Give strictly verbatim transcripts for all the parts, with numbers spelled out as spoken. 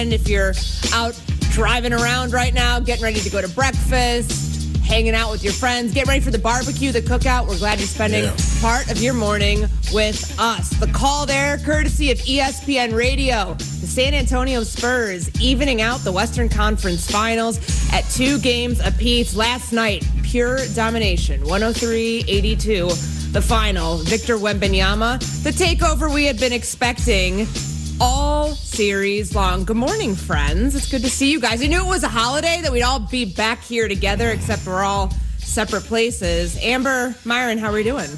And if you're out driving around right now, getting ready to go to breakfast, hanging out with your friends, get ready for the barbecue, the cookout, we're glad you're spending yeah. part of your morning with us. The call there, courtesy of E S P N Radio. The San Antonio Spurs evening out the Western Conference Finals at two games apiece. Last night, pure domination, one oh three eighty-two. The final, Victor Wembanyama, the takeover we had been expecting all series long. Good morning, friends. It's good to see you guys. I knew it was a holiday, that we'd all be back here together, except we're all separate places. Amber, Myron, how are we doing?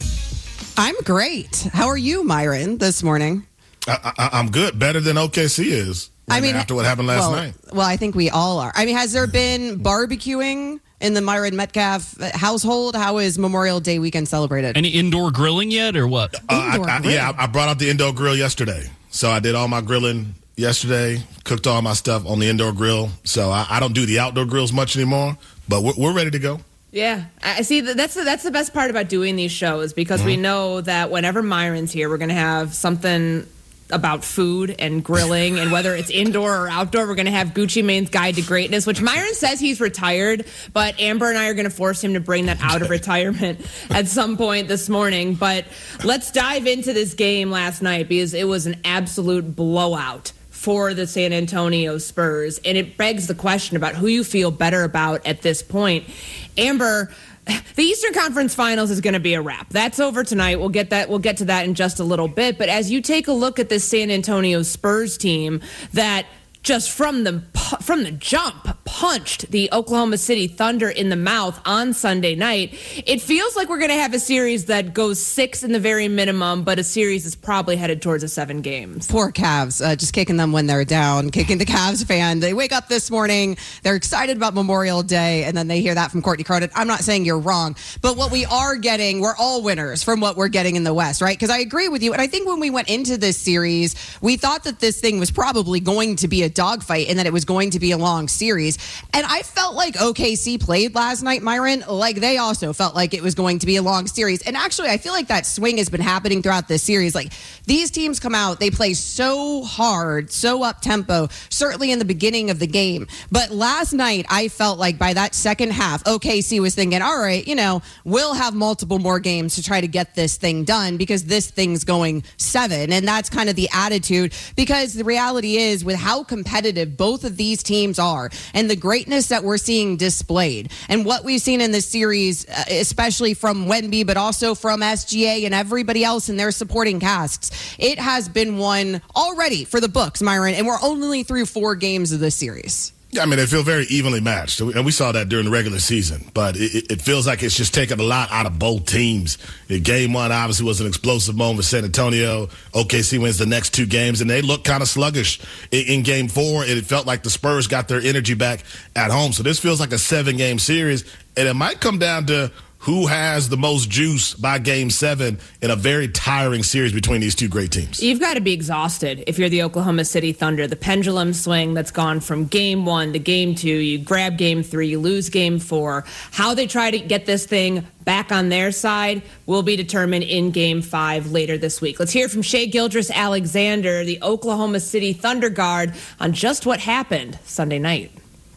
I'm great. How are you, Myron, this morning? I, I, I'm good. Better than O K C is. Right I mean, after what happened last well, night. Well, I think we all are. I mean, has there been barbecuing in the Myron Metcalf household? How is Memorial Day weekend celebrated? Any indoor grilling yet, or what? Uh, I, I, yeah, I brought out the indoor grill yesterday. So I did all my grilling yesterday, cooked all my stuff on the indoor grill. So I, I don't do the outdoor grills much anymore, but we're, we're ready to go. Yeah, I see. That's the, that's the best part about doing these shows, because mm-hmm. we know that whenever Myron's here, we're going to have something about food and grilling, and whether it's indoor or outdoor, we're going to have Gucci Mane's Guide to Greatness, which Myron says he's retired, but Amber and I are going to force him to bring that out of retirement at some point this morning. But let's dive into this game last night, because it was an absolute blowout for the San Antonio Spurs, and it begs the question about who you feel better about at this point. Amber, the Eastern Conference Finals is going to be a wrap. That's over tonight. We'll get that. We'll get to that in just a little bit. But as you take a look at this San Antonio Spurs team that just from the from the jump punched the Oklahoma City Thunder in the mouth on Sunday night, it feels like we're going to have a series that goes six in the very minimum, but a series is probably headed towards a seven games. Poor Cavs, uh, just kicking them when they're down, kicking the Cavs fan. They wake up this morning, they're excited about Memorial Day, and then they hear that from Courtney Cronin. I'm not saying you're wrong, but what we are getting, we're all winners from what we're getting in the West, right? Because I agree with you, and I think when we went into this series, we thought that this thing was probably going to be a dogfight and that it was going to be a long series. And I felt like O K C played last night, Myron, like they also felt like it was going to be a long series. And actually, I feel like that swing has been happening throughout this series. Like, these teams come out, they play so hard, so up-tempo, certainly in the beginning of the game. But last night, I felt like by that second half, O K C was thinking, all right, you know, we'll have multiple more games to try to get this thing done, because this thing's going seven. And that's kind of the attitude, because the reality is, with how competitive both of these teams are and the greatness that we're seeing displayed and what we've seen in this series, especially from Wemby, but also from S G A and everybody else in their supporting casts, it has been one already for the books, Myron, and we're only through four games of this series. Yeah, I mean, they feel very evenly matched, and we saw that during the regular season. But it, it feels like it's just taken a lot out of both teams. Game one obviously was an explosive moment for San Antonio. O K C wins the next two games, and they look kind of sluggish in, in game four. And it felt like the Spurs got their energy back at home. So this feels like a seven-game series, and it might come down to who has the most juice by game seven in a very tiring series between these two great teams. You've got to be exhausted if you're the Oklahoma City Thunder. The pendulum swing that's gone from game one to game two. You grab game three, you lose game four. How they try to get this thing back on their side will be determined in game five later this week. Let's hear from Shai Gilgeous-Alexander, the Oklahoma City Thunder guard, on just what happened Sunday night.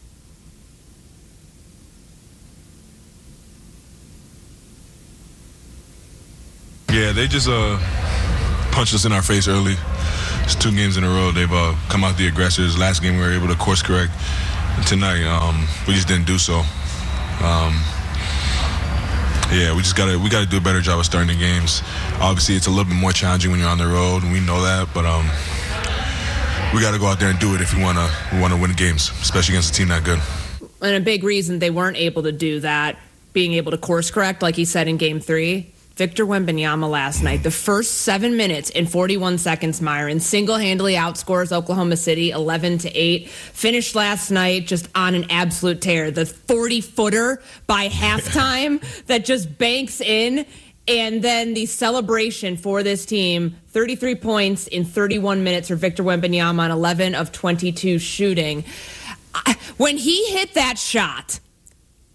Yeah, they just uh, punched us in our face early. It's two games in a row. They've uh, come out the aggressors. Last game we were able to course correct. And tonight, um, we just didn't do so. Um, yeah, we just gotta we gotta do a better job of starting the games. Obviously, it's a little bit more challenging when you're on the road, and we know that. But um, we gotta go out there and do it if we wanna we wanna win games, especially against a team that good. And a big reason they weren't able to do that, being able to course correct, like he said in game three. Victor Wembanyama last night, the first seven minutes and forty-one seconds, Myron, single-handedly outscores Oklahoma City eleven to eight. Finished last night just on an absolute tear. The forty-footer by halftime that just banks in. And then the celebration for this team, thirty-three points in thirty-one minutes for Victor Wembanyama on eleven of twenty-two shooting. When he hit that shot,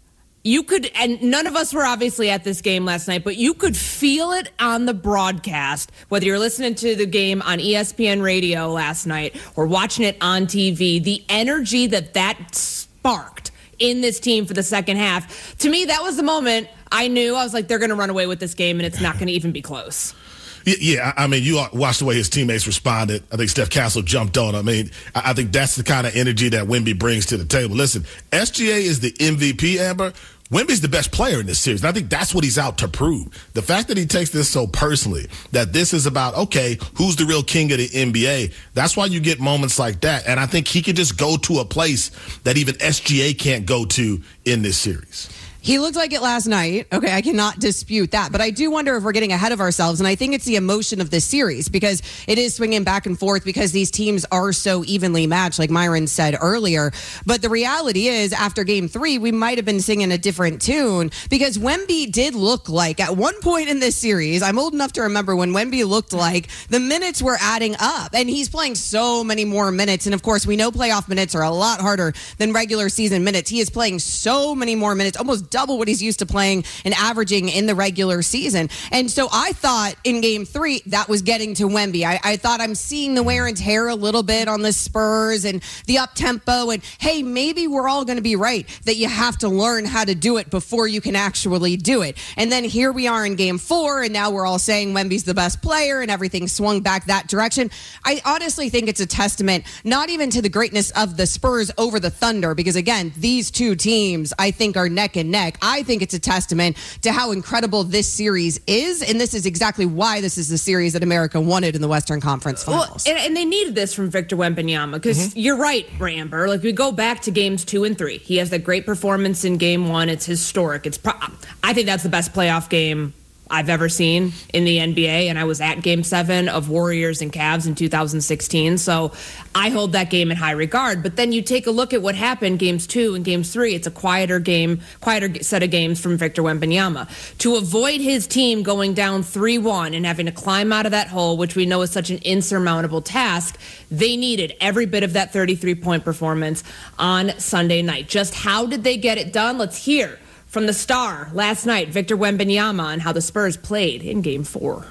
You could, and none of us were obviously at this game last night, but you could feel it on the broadcast, whether you're listening to the game on E S P N radio last night or watching it on T V, the energy that that sparked in this team for the second half. To me, that was the moment I knew. I was like, they're going to run away with this game, and it's not going to even be close. Yeah, I mean, you watched the way his teammates responded. I think Steph Castle jumped on. I mean, I think that's the kind of energy that Wemby brings to the table. Listen, S G A is the M V P, Amber. Wemby's the best player in this series, and I think that's what he's out to prove. The fact that he takes this so personally, that this is about, okay, who's the real king of the N B A, that's why you get moments like that. And I think he could just go to a place that even S G A can't go to in this series. He looked like it last night. Okay, I cannot dispute that. But I do wonder if we're getting ahead of ourselves. And I think it's the emotion of this series because it is swinging back and forth because these teams are so evenly matched, like Myron said earlier. But the reality is, after game three, we might have been singing a different tune because Wemby did look like, at one point in this series, I'm old enough to remember when Wemby looked like the minutes were adding up. And he's playing so many more minutes. And of course, we know playoff minutes are a lot harder than regular season minutes. He is playing so many more minutes, almost double what he's used to playing and averaging in the regular season. And so I thought in game three, that was getting to Wemby. I, I thought I'm seeing the wear and tear a little bit on the Spurs and the up tempo. And hey, maybe we're all going to be right that you have to learn how to do it before you can actually do it. And then here we are in game four, and now we're all saying Wemby's the best player and everything swung back that direction. I honestly think it's a testament, not even to the greatness of the Spurs over the Thunder, because again, these two teams I think are neck and neck. I think it's a testament to how incredible this series is, and this is exactly why this is the series that America wanted in the Western Conference Finals. Well, and, and they needed this from Victor Wembanyama because mm-hmm. you're right, Amber. Like, we go back to games two and three. He has that great performance in game one. It's historic. It's pro- I think that's the best playoff game I've ever seen in the N B A, and I was at game seven of Warriors and Cavs in two thousand sixteen, so I hold that game in high regard. But then you take a look at what happened games two and games three. It's a quieter game, quieter set of games from Victor Wembanyama. To avoid his team going down three one and having to climb out of that hole, which we know is such an insurmountable task, they needed every bit of that thirty-three point performance on Sunday night. Just how did they get it done? Let's hear from the star last night, Victor Wembanyama, on how the Spurs played in game four.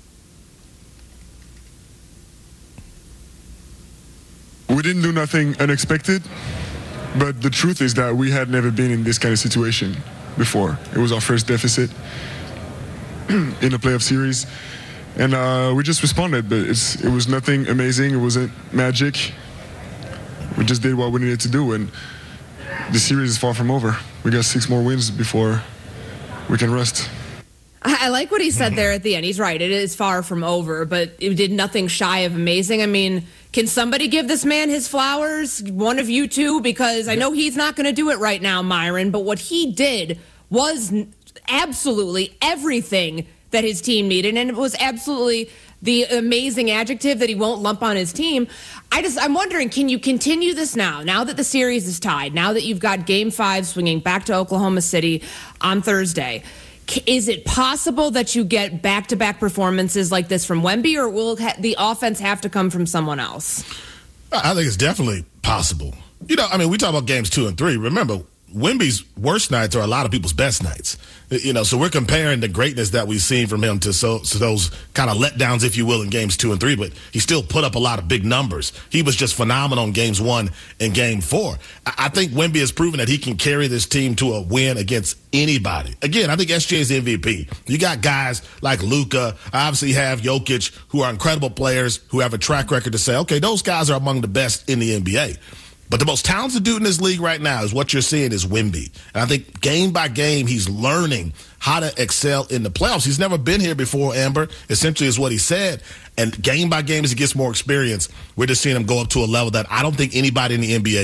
We didn't do nothing unexpected, but the truth is that we had never been in this kind of situation before. It was our first deficit in a playoff series, and uh, we just responded, but it's, it was nothing amazing. It wasn't magic. We just did what we needed to do, and the series is far from over. We got six more wins before we can rest. I like what he said there at the end. He's right. It is far from over, but it did nothing shy of amazing. I mean, can somebody give this man his flowers? One of you two? Because I know he's not going to do it right now, Myron, but what he did was absolutely everything that his team needed, and it was absolutely the amazing adjective that he won't lump on his team. I just, I'm wondering, can you continue this now? Now that the series is tied, now that you've got game five swinging back to Oklahoma City on Thursday, is it possible that you get back-to-back performances like this from Wemby, or will the offense have to come from someone else? I think it's definitely possible. You know, I mean, we talk about games two and three. Remember, Wemby's worst nights are a lot of people's best nights. You know, so we're comparing the greatness that we've seen from him to so, so those kind of letdowns, if you will, in games two and three, but he still put up a lot of big numbers. He was just phenomenal in games one and game four. I, I think Wemby has proven that he can carry this team to a win against anybody. Again, I think S G A is the M V P. You got guys like Luka, obviously have Jokic, who are incredible players, who have a track record to say, okay, those guys are among the best in the N B A. But the most talented dude in this league right now is what you're seeing is Wemby. And I think game by game, he's learning how to excel in the playoffs. He's never been here before, Amber, essentially is what he said. And game by game, as he gets more experience, we're just seeing him go up to a level that I don't think anybody in the N B A